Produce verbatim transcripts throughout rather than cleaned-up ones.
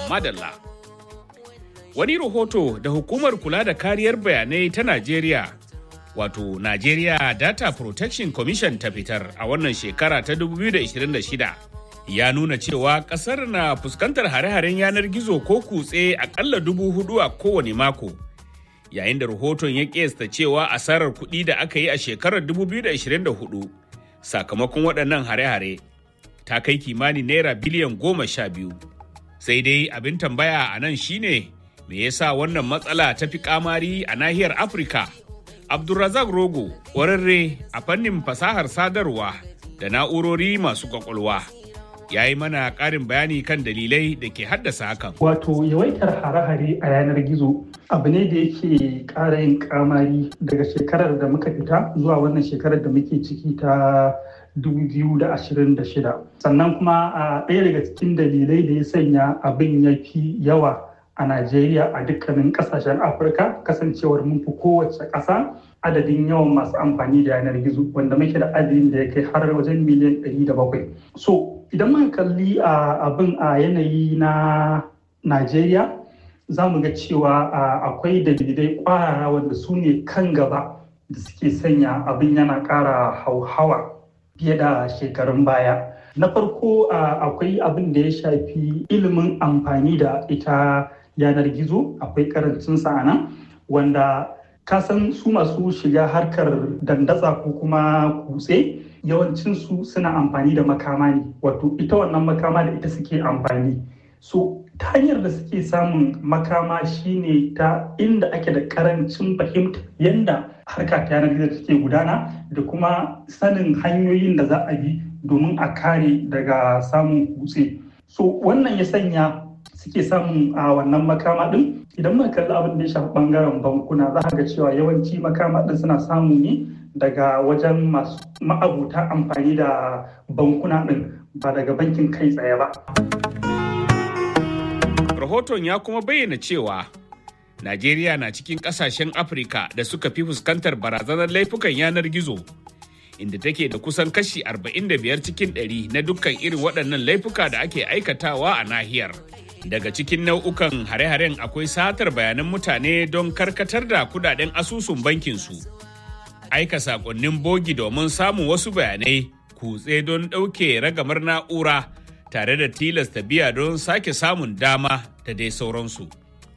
madalla. Wani rahoto da hukumar kula da kariyar bayanai ta Najeriya, wato Nigeria Data Protection Commission ta fitar a wannan shekara ta dubu biyu da ashirin da shida, ya nuna cewa kasar na fuskantar hare-haren yanar gizo ko kutse akalla dubu hudu a kowane mako. Yayin da rahoton ya kiyasta cewa asarar kuɗi da aka yi a shekarar dubu biyu da ashirin da hudu sakamakon waɗannan hare-hare ta kai kimanin naira biliyan goma sha biyu. Sai dai abin tambaya a nan shine me yasa wannan matsala ta fi kamari a nahiyar Afirka? Abdulrazak Rogo, ƙwararre a fannin fasahar sadarwa da na'urori masu kwakwalwa, ya yi mana ƙarin bayani kan dalilai da ke haddasa hakan. Wato yawaitar hare-hare a yanar gizo abu ne da yake ƙara yin kamari daga shekarar da muka fita zuwa wannan shekarar da muke ciki ta dubu biyu da ashirin da shida. Sannan kuma a ɗaya daga cikin dalilai da ya sanya abin ya fi yawa a Najeriya a dukkanin kasashen Afirka, kasancewar mun fi kowace ƙasa adadin yawan masu amfani da yanar gizo, wanda muke da adadin da ya kai har wajen miliyan ɗari da bakwai. So idan muka kalli abin a yanayi na Najeriya, za mu ga cewa akwai dalilai ƙwarara wanda su ne kan gaba da suke sanya abin yana ƙara hauhawa fiye da shekarun baya. Na farko akwai abin da ya shafi ilimin amfani da ita yanar gizo, akwai karancin sa nan, wanda kasan su masu shiga harkar dandatsa ko kuma kutse yawancinsu suna amfani da makama ne, wato ita wannan makama da ita suke amfani. So ta hanyar da suke samun makama shine ta inda ake da karancin fahimta yanda harka ta yanar gizo take gudana da kuma sanin hanyoyin da za a bi domin a kare daga samun kutse. So wannan ya sanya suke samun a wannan makama din. Idan muka kalli abin da ya shafi bangaren bankuna, za ga cewa yawanci makama din suna samu ne daga wajen masu ma'abuta amfani da bankuna din, ba daga bankin kai tsaye ba. Rahoton ya kuma bayyana cewa Najeriya na cikin kasashen Afirka da suka fi fuskantar barazanar laifukan yanar gizo, inda take da kusan kashi arba'in da biyar cikin ɗari na dukkan irin waɗannan laifuka da ake aikatawa a nahiyar. Daga cikin nau'ukan hare-haren akwai satar bayanan mutane don karkatar da kudaden asusun bankinsu, aika sakonnin bogi domin samun wasu bayanai, kutse don ɗauke ragamar na'ura tare da tilasta biya don sake samun dama da dai sauransu.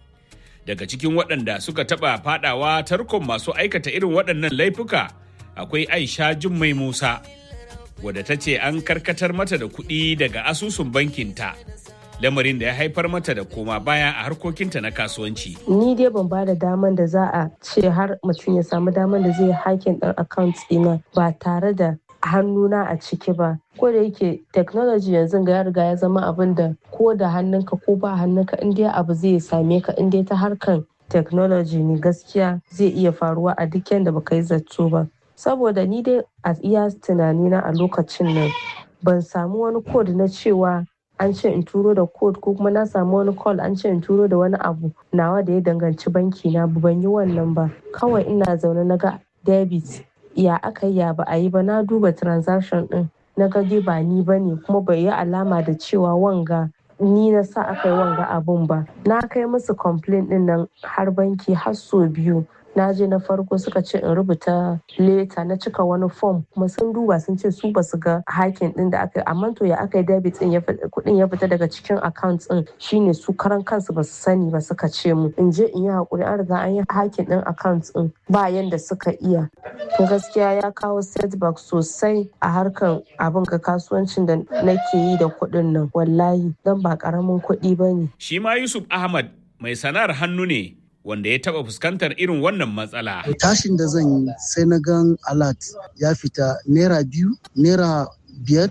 Daga cikin waɗanda suka taɓa faɗawa tarkon masu aikata irin waɗannan laifuka akwai Aisha Jummai Musa, wadda ta ce an karkatar mata da kuɗi daga asusun bankinta, lamarin da ya haifar mata da koma baya a harkokinta na kasuwanci. Ni dai ban ba da daman da za a ce har mutum ya samu daman da zai hakin ɗin account ɗina ba tare da hannuna a ciki ba. Ko da yake technology yanzu ga ya riga ya zama abin da ko da hannunka ko ba hannunka in dai abu zai same ka, in dai ta harkan technology ne, gaskiya zai iya faruwa a duk yanda baka yi zato ba. Saboda ni dai a iya tunanina a lokacin nan ban samu wani code na cewa an ce in turo da code ko kuma na samu wani call an ce in turo da wani abu nawa da ya danganci banki na, ban yi wannan ba. Kawai ina zaune na ga debit, ya aka yi ya ba a yi ba, na duba transaction din na ga dai ba ni ba ne, kuma bai yi alama da cewa wanga ni na sa aka yi wanga abun ba. Na kai musu complaint din nan har banki har so biyu. Na je na farko suka ce in rubuta leta, na cika wani form kuma sun duba sun ce su basu ga hakin din da aka yi, amma to ya aka yi debit din ya kudin ya fita daga cikin account din shine su karan kansu basu sani ba, suka ce mu in je in yi hakuri, an riga an yi hakin din account din ba yanda suka iya. To gaskiya ya kawo setback sosai a harkan abin ga kasuwancin da nake yi da kudin nan, wallahi dan ba karamin kuɗi bane. Shi ma Yusuf Ahmad mai sana'ar hannu ne wanda ya taba fuskantar irin wannan matsala. Tashin da zan yi sai na gan alert ya fita naira biyu, naira biyar,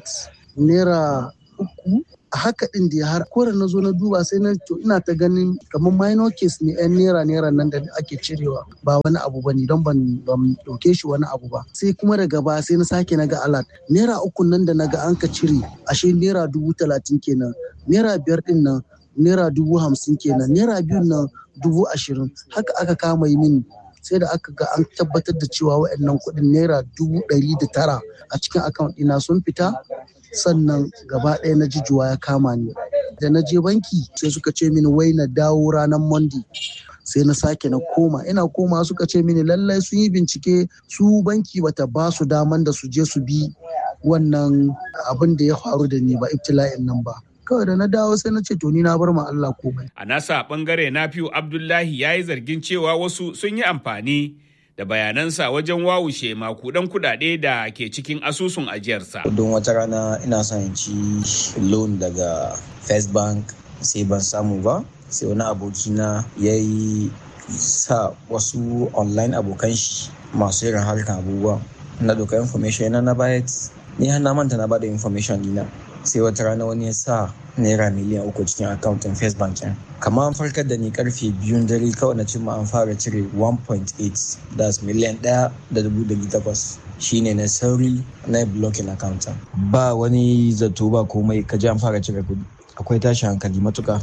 naira uku, haka din da har ko da na zo na duba sai na to ina ta ganin kamar minor case ne yan naira naira nan da ake cirewa, ba wani abu bane don ban ban dauke shi wani abu ba. Sai kuma daga baya sai na sake na ga alert naira uku nan da naga an ka cire ashe naira dubu talatin kenan, naira biyar din nan naira dubu hamsin kenan, naira biyun nan dubu ashirin, haka aka kama yi mini. Sai da aka ga an tabbatar da cewa waɗannan kuɗin naira dubu ɗari da tara a cikin account ɗina sun fita, sannan gaba ɗaya na jijuwa ya kama ni. Da na je banki sai suka ce mini wai na dawo ranar Monday. Sai na sake na koma ina koma suka ce mini lallai sun yi bincike su banki bata ba su daman da su je su bi wannan abin da ya faru da ni ba, ibtila'in nan ba. Kawai da na dawo sai na ce to ni na bar ma Allah komai. A nasa bangare Nafiu Abdullahi ya yi zargin cewa wasu sun yi amfani da bayanansa wajen wawushe makudan kudade da ke cikin asusun ajiyarsa. Don wata rana ina son ci loan daga First Bank sai ban samu ba. Sai wani abokina ya yi sa wasu online abokan shi masu irin harkar abubuwa na doka information yana na bayat ni har na manta na bada information dina. Sai wata rana wani ya sa naira miliyan uku cikin akauntun First Bank ɗin. Kamar an farkar da ni karfe biyun dare kawai na cimma an fara cire one point eight das miliyan ɗaya da dubu ɗari takwas. Shine na sauri na blocking account. Ba wani zato ba komai ka ji an fara cire kuɗi. Akwai tashi hankali matuka.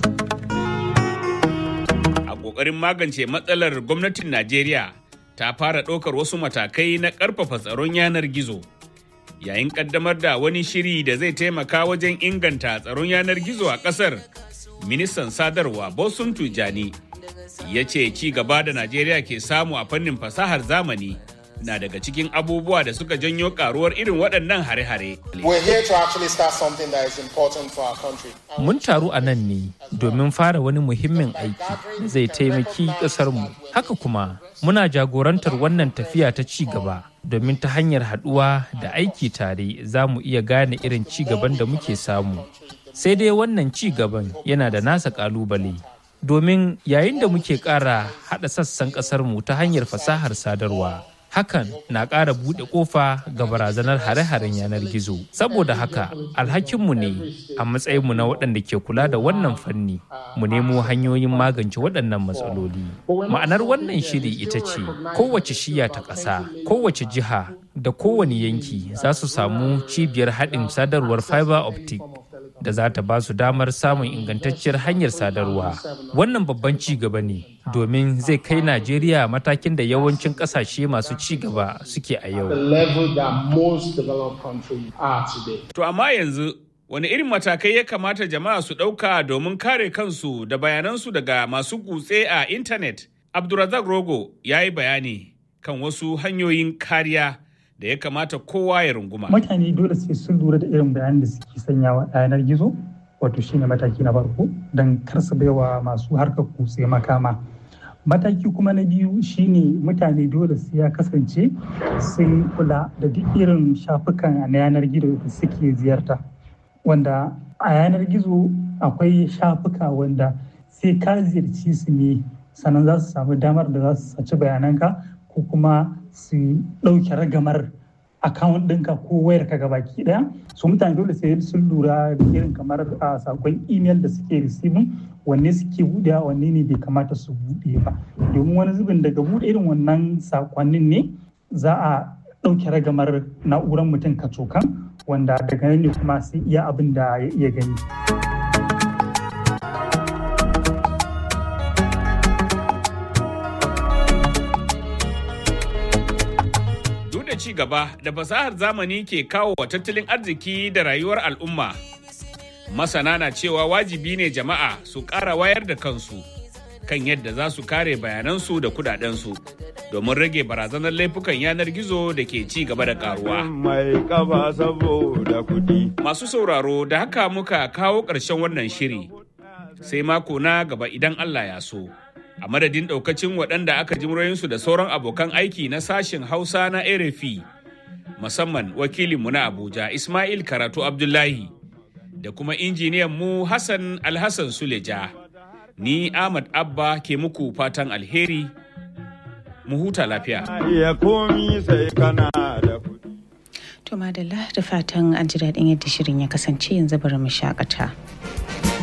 Ƙoƙarin magance matsalar gwamnatin Najeriya ta fara ɗaukar wasu matakai na ƙarfafa tsaron yanar gizo. Yayin ƙaddamar da wani shiri da zai taimaka wajen inganta tsaron yanar gizo a ƙasar, ministan sadarwa Bosun Tijani ya ce ci gaba da Najeriya ke samu a fannin fasahar zamani na daga cikin abubuwa da suka janyo karuwar irin waɗannan hare-hare. Mun taru a nan ne domin fara wani muhimmin aiki da zai taimaki ƙasarmu. Haka kuma muna jagorantar wannan tafiya ta ci gaba domin ta hanyar haɗuwa da aiki tare za mu iya gane irin ci gaban da muke samu. Sai dai wannan ci gaban yana da nasa ƙalubale. Domin yayin da muke ƙara haɗa sassan ƙasarmu ta hanyar fasahar sadarwa. Hakan na ƙara buɗe ƙofa ga barazanar hare-haren yanar gizo. Saboda haka, alhakinmu ne a matsayinmu na waɗanda ke kula da wannan fanni, mu nemo hanyoyin magance waɗannan matsaloli. Ma'anar wannan shiri ita ce, kowace shiya ta ƙasa, kowace jiha da kowane yanki za su samu cibiyar haɗin sadarwar fiber optic da za ta ba su damar samun ingantacciyar hanyar sadarwa. Wannan babban ci gaba ne domin zai kai Najeriya matakin da yawancin kasashe masu ci gaba suke a yau. To amma yanzu wani irin matakai ya kamata jama'a su ɗauka domin kare kansu da bayanansu daga masu kutse a intanet? Abdulrazak Rogo ya yi bayani kan wasu hanyoyin kariya da ya kamata kowa ya runguma. Mutane dole sai sun lura da irin bayanan da suke sanyawa a yanar gizo, wato shine mataki na farko don kar su baiwa masu harkar kutse makama. Mataki kuma na biyu shine mutane dole sai ya kasance sun kula da duk irin shafukan na yanar gizo da suke ziyarta. Wanda a yanar gizo akwai shafuka wanda sai ka ziyarci su ne sannan za su samu damar da za su saci bayananka ko kuma su ɗauke ragamar akawun ɗinka ko wayar ka gabaki ɗaya. So mutane dole sai sun lura da irin kamar a sakon email da suke receiving wanne suke buɗewa wanne ne bai kamata su buɗe ba. Domin wani zubin daga buɗe irin wannan sakonnin ne za a ɗauke ragamar na'urar mutum kacokan wanda daga nan ne kuma sai iya abin da ya iya gani. Ci gaba da fasahar zamani ke kawo wa tattalin arziki da rayuwar al'umma. Masana na cewa wajibi ne jama'a su ƙara wayar da kansu kan yadda za su kare bayanansu da kudadensu domin rage barazanar laifukan yanar gizo da ke ci gaba da karuwa. Masu sauraro da haka muka kawo ƙarshen wannan shiri, sai mako na gaba idan Allah ya so. A madadin ɗaukacin waɗanda aka ji muryoyinsu da sauran abokan aiki na sashen Hausa na R F I, musamman wakilinmu na Abuja Ismail Karatu Abdullahi da kuma injiniyan mu Hassan Alhassan Suleja. Ni Ahmad Abba ke muku fatan alheri, mu huta lafiya. To madalla da fatan an ji daɗin yadda shirin ya kasance, yanzu bari mu shakata.